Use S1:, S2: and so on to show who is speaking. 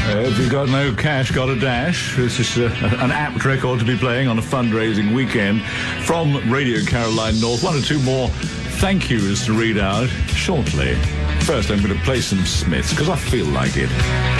S1: If you've got no cash, got a dash. This is an apt record to be playing on a fundraising weekend from Radio Caroline North. One or two more thank yous to read out shortly. First, I'm going to play some Smiths, because I feel like it.